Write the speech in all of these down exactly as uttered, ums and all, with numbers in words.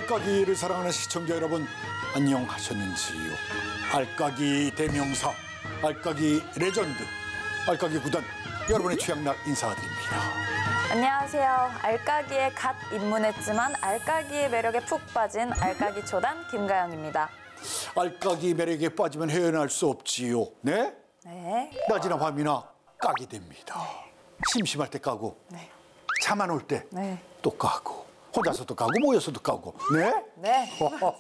알까기를 사랑하는 시청자 여러분, 안녕하셨는지요? 알까기 대명사, 알까기 레전드, 알까기 구단 여러분의 취향락 인사드립니다. 안녕하세요. 알까기에 갓 입문했지만 알까기의 매력에 푹 빠진 알까기 초단 김가영입니다. 알까기 매력에 빠지면 헤어날 수 없지요. 네? 네. 낮이나 밤이나 까게 됩니다. 심심할 때 까고, 네. 잠 안 올 때 또 네. 까고, 혼자서도 까고 모여서도 까고. 네? 네.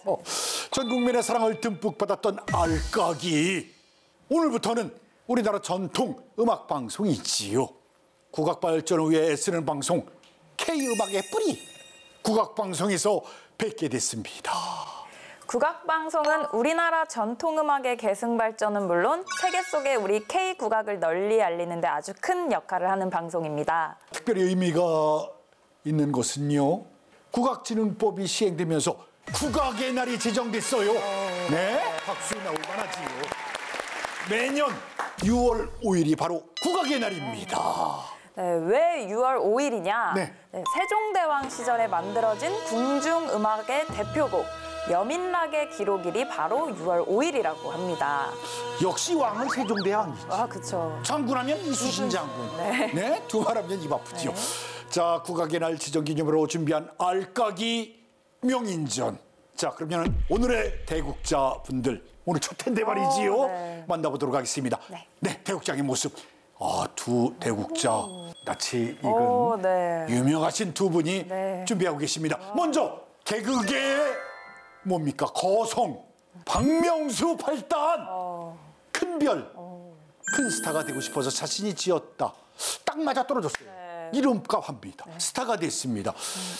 전 국민의 사랑을 듬뿍 받았던 알까기. 오늘부터는 우리나라 전통 음악 방송이지요. 국악 발전을 위해 애쓰는 방송 K음악의 뿌리. 국악 방송에서 뵙게 됐습니다. 국악방송은 우리나라 전통음악의 계승 발전은 물론 세계 속에 우리 K국악을 널리 알리는 데 아주 큰 역할을 하는 방송입니다. 특별히 의미가 있는 것은요, 국악진흥법이 시행되면서 국악의 날이 제정됐어요. 네, 박수 나올 만하지요. 매년 유월 오일이 바로 국악의 날입니다. 네, 왜 유월 오일이냐? 네. 네, 세종대왕 시절에 만들어진 궁중음악의 대표곡 여민락의 기록일이 바로 유월 오일이라고 합니다. 역시 왕은 세종대왕이지. 아, 그렇죠. 장군하면 이수신 장군. 네. 네, 두말하면 입 아프지요. 자, 국악의 날 지정기념으로 준비한 알까기 명인전. 자, 그러면 오늘의 대국자 분들, 오늘 첫 텐데 말이지요. 오, 네. 만나보도록 하겠습니다. 네. 네, 대국장의 모습. 아, 두 대국자 낯이 익은 오, 네. 유명하신 두 분이 네. 준비하고 계십니다. 먼저 개그계의 뭡니까? 거성 박명수 팔단. 어. 큰별. 큰 스타가 되고 싶어서 자신이 지었다. 딱 맞아 떨어졌어요. 네. 이름값 합니다. 스타가 됐습니다.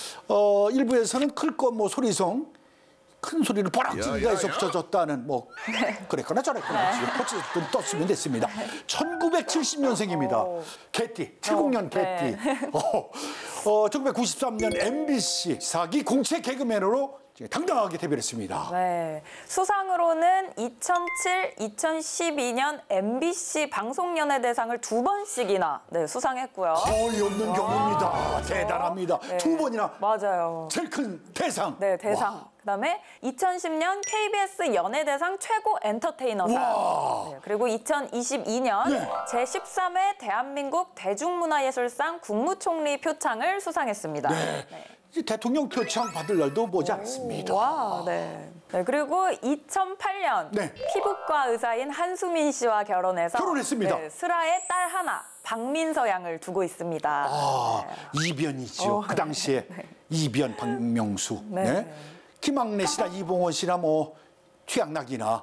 어, 일부에서는 클 거 뭐 소리성, 큰 소리를 버럭지기가 해서 붙여줬다는 뭐 그랬거나 저랬거나 어쨌든 떴으면 됐습니다. 천구백칠십 년생입니다. 개띠, 칠십 년 개띠. 네. 어, 어, 천구백구십삼 년 엠비씨 사기 공채 개그맨으로 당당하게 데뷔했습니다. 네. 수상으로는 이천칠, 이천십이 년 엠비씨 방송연예대상을 두 번씩이나 네, 수상했고요. 거의 없는 경우입니다. 그렇죠. 대단합니다. 네. 두 번이나 맞아요. 제일 큰 대상. 네, 대상. 와. 그다음에 이천십 년 케이비에스 연예대상 최고 엔터테이너상. 와. 네, 그리고 이천이십이 년 네. 제십삼 회 대한민국 대중문화예술상 국무총리 표창을 수상했습니다. 네. 이제 대통령 표창 받을 날도 머지 않습니다. 와, 네. 네. 그리고 이천팔 년 네. 피부과 의사인 한수민 씨와 결혼해서 결혼했습니다. 네, 슬아의 딸 하나 박민서 양을 두고 있습니다. 아, 네. 이변이죠. 어, 그 당시에 이변 박명수. 네. 네. 김학래 씨나 이봉원 씨나 뭐 취향락이나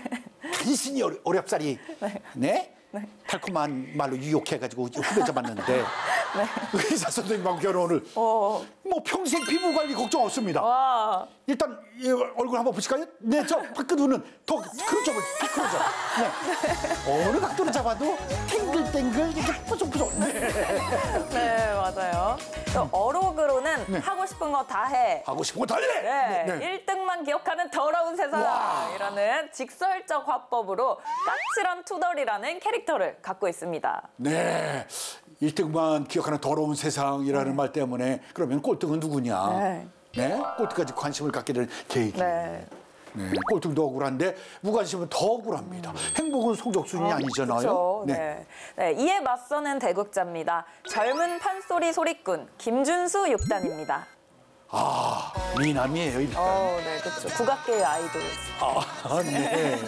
간신히 어려, 어렵사리 네. 달콤한 말로 유혹해가지고 후배 잡았는데 의사 선생님하고 결혼을 어. 뭐 평생 피부 관리 걱정 없습니다. 와. 일단 이 얼굴 한번 보실까요? 네, 저 박근우는 더 크로죠, 크로죠. 네. 어느 각도로 잡아도 탱글탱글 이렇게 뽀송뽀송. 네. 네, 맞아요. 또 어록으로는 네. 하고 싶은 거 다 해. 하고 싶은 거 다 해. 네, 네. 일 등만 기억하는 더러운 세상이라는 직설적 화법으로 까칠한 투덜이라는 캐릭터를 갖고 있습니다. 네. 일 등만 기억하는 더러운 세상이라는 말 때문에 그러면 꼴등은 누구냐? 네. 네. 꼴등까지 관심을 갖게 될 계획이. 네. 네. 꼴등도 억울한데 무관심은 더 억울합니다. 행복은 성적순이 아니잖아요. 그렇죠. 네. 네. 이에 맞서는 대국자입니다. 젊은 판소리 소리꾼 김준수 육 단입니다. 아, 미남이에요, 일단. 어, 네, 그렇죠. 국악계의 아이돌. 아, 네.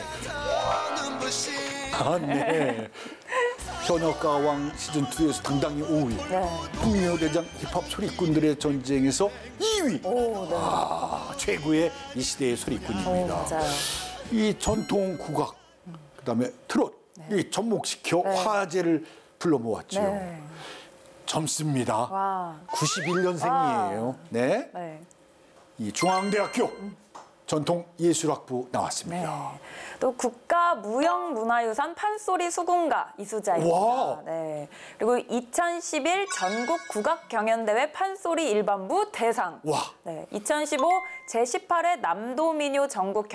아, 네. 현역가왕 시즌이에서 당당히 오 위. 네. 국민의대장 힙합 소리꾼들의 전쟁에서 이 위. 오, 네. 아, 최고의 이 시대의 소리꾼입니다. 오, 맞아요. 이 전통 국악, 그다음에 트롯, 이 접목시켜 네. 화제를 불러 모았죠. 네. 젊습니다. 와. 구십일 년생이에요. 네. 네. 이 중앙대학교 전통예술학부 나왔습니다. 네. 또 국가무형문화유산 판소리 수군가 이수자입니다. 와. 네. 그리고 이천십일 전국 국악경연대회 판소리 일반부 대상. 와. 네. 이천십오 제십팔 회 남도민요 전국